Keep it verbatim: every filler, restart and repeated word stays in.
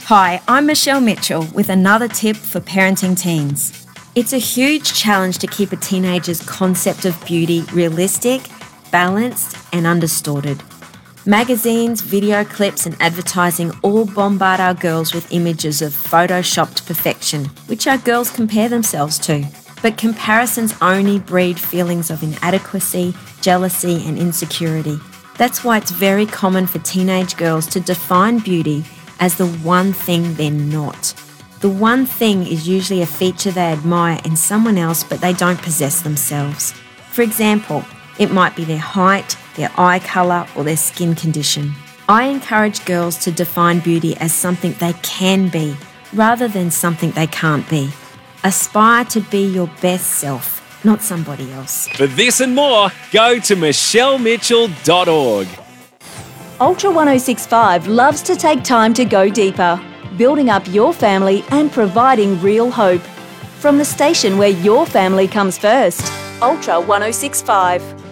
Hi, I'm Michelle Mitchell with another tip for parenting teens. It's a huge challenge to keep a teenager's concept of beauty realistic, balanced, and undistorted. Magazines, video clips, and advertising all bombard our girls with images of photoshopped perfection, which our girls compare themselves to. But comparisons only breed feelings of inadequacy, jealousy, and insecurity. That's why it's very common for teenage girls to define beauty as the one thing they're not. The one thing is usually a feature they admire in someone else but they don't possess themselves. For example, it might be their height, their eye colour, or their skin condition. I encourage girls to define beauty as something they can be, rather than something they can't be. Aspire to be your best self, not somebody else. For this and more, go to michelle mitchell dot org. Ultra one oh six point five loves to take time to go deeper, building up your family and providing real hope. From the station where your family comes first, Ultra one oh six point five.